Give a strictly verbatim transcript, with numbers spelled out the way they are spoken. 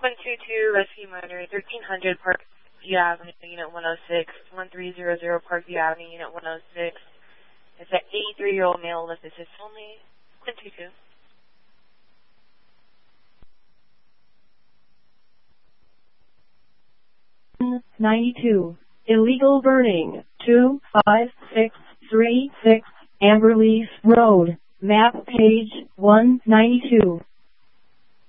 one two two, Rescue Murder, thirteen hundred Parkview Avenue, Unit one oh six, one three zero zero Parkview Avenue, Unit one oh six. It's an eighty-three-year-old male with assist only. one two two. ninety-two. Illegal burning. two five six three six Amberleaf Road. Map page one ninety-two.